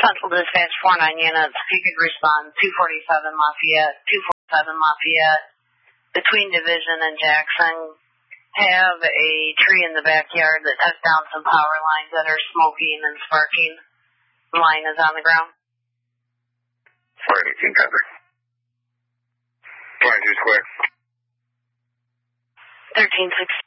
Central Dispatch 49 units, if you could respond, 247 Lafayette, 247 Lafayette, between Division and Jackson, have a tree in the backyard that took down some power lines that are smoking and sparking. The line is on the ground. 418 cover. 22 square. 1360.